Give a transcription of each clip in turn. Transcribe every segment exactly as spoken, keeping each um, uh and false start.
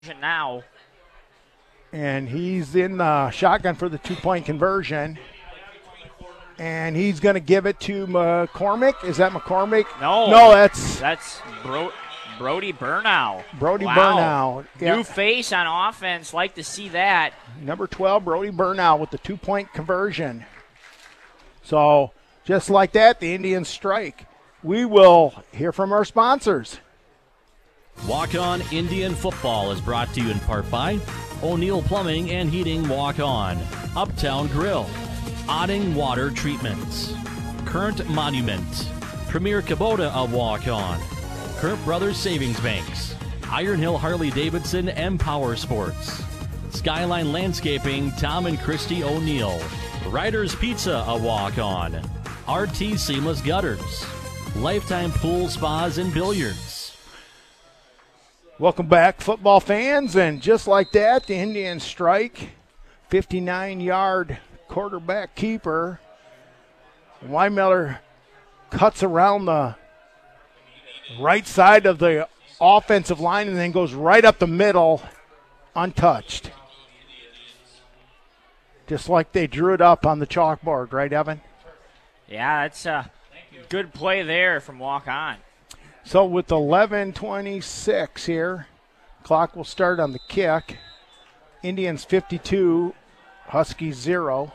now. And he's in the shotgun for the two-point conversion. And he's going to give it to McCormick. Is that McCormick? No. No, that's That's Bro- Brody Burnow. Brody wow. Burnow. Yeah. New face on offense. Like to see that. Number twelve, Brody Burnow with the two-point conversion. So just like that, the Indians strike. We will hear from our sponsors. Walk On Indian Football is brought to you in part by O'Neill Plumbing and Heating Walk On, Uptown Grill, Otting Water Treatments, Current Monument, Premier Kubota of Walk On, Current Brothers Savings Banks, Iron Hill Harley Davidson and Power Sports, Skyline Landscaping, Tom and Christy O'Neill, Ryder's Pizza of Walk On, R T Seamless Gutters, Lifetime Pool Spas and Billiards. Welcome back, football fans, and just like that, the Indians strike. fifty-nine-yard quarterback keeper. Weimiller cuts around the right side of the offensive line and then goes right up the middle, untouched. Just like they drew it up on the chalkboard, right, Evan? Yeah, that's a good play there from Walk On. So with eleven twenty-six here, clock will start on the kick. Indians fifty-two, Huskies zero.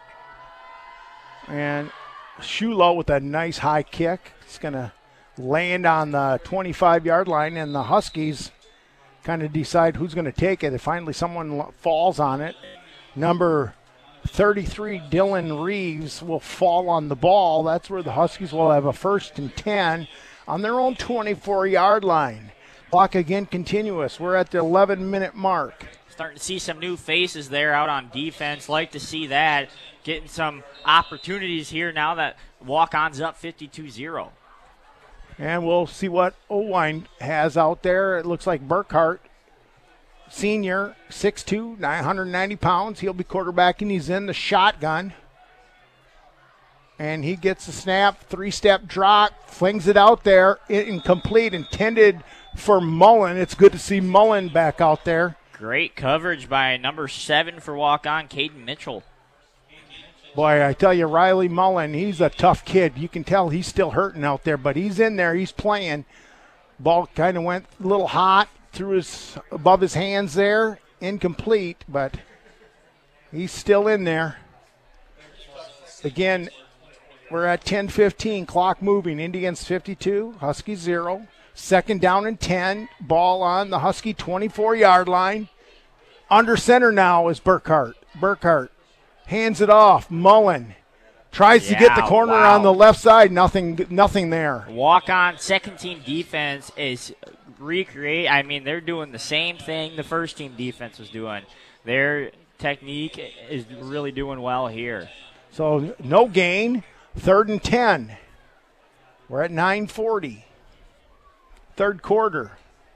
And Shulo with a nice high kick. It's going to land on the twenty-five-yard line, and the Huskies kind of decide who's going to take it. And finally someone falls on it. Number thirty-three, Dylan Reeves, will fall on the ball. That's where the Huskies will have a first and ten on their own twenty-four-yard line. Clock again continuous. We're at the eleven-minute mark. Starting to see some new faces there out on defense. Like to see that. Getting some opportunities here now that Walk-On's up fifty-two zero. And we'll see what Owine has out there. It looks like Burkhart, senior, six two, nine hundred ninety pounds. He'll be quarterbacking. He's in the shotgun. And he gets the snap, three-step drop, flings it out there, incomplete, intended for Mullen. It's good to see Mullen back out there. Great coverage by number seven for Walk-On, Caden Mitchell. Boy, I tell you, Riley Mullen, he's a tough kid. You can tell he's still hurting out there, but he's in there. He's playing. Ball kind of went a little hot through his above his hands there, incomplete, but he's still in there. Again, we're at ten fifteen, clock moving. Indians fifty-two, Huskies zero. Second down and ten, ball on the Husky twenty-four-yard line. Under center now is Burkhart. Burkhart hands it off. Mullen tries yeah, to get the corner wow. on the left side. Nothing, nothing there. Walk-On second team defense is recreate. I mean, they're doing the same thing the first team defense was doing. Their technique is really doing well here. So no gain. Third and ten. We're at nine forty. Third quarter.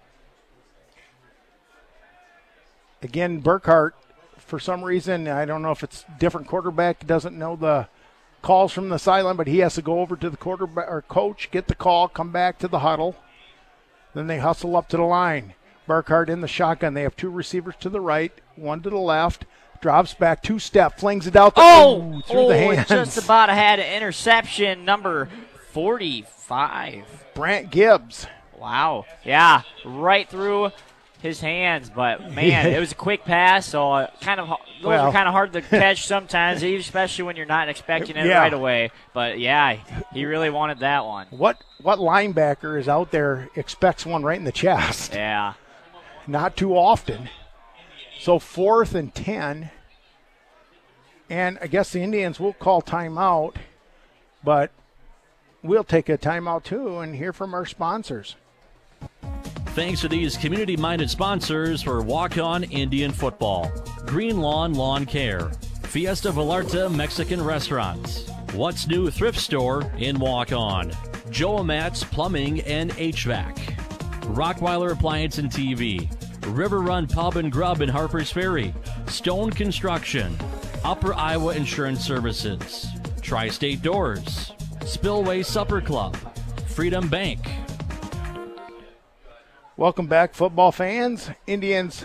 Again, Burkhart, for some reason, I don't know if it's different quarterback, doesn't know the calls from the sideline, but he has to go over to the quarterback or coach, get the call, come back to the huddle. Then they hustle up to the line. Burkhart in the shotgun. They have two receivers to the right, one to the left. Drops back, two-step, flings it out the, oh, ooh, through oh, the hands. Just about had an interception, number forty-five. Brant Gibbs. Wow. Yeah, right through his hands. But, man, it was a quick pass, so uh, kind of those well, are kind of hard to catch sometimes, especially when you're not expecting it yeah. right away. But, yeah, he really wanted that one. What what linebacker is out there expects one right in the chest? Yeah. Not too often. So fourth and ten. And I guess the Indians will call timeout, but we'll take a timeout too and hear from our sponsors. Thanks to these community-minded sponsors for Walk On Indian Football. Green Lawn Lawn Care, Fiesta Vallarta Mexican Restaurants, What's New Thrift Store in Walk On, Joe Amat's Plumbing and H V A C, Rockweiler Appliance and T V, River Run Pub and Grub in Harpers Ferry, Stone Construction, Upper Iowa Insurance Services, Tri-State Doors, Spillway Supper Club, Freedom Bank. Welcome back, football fans. Indians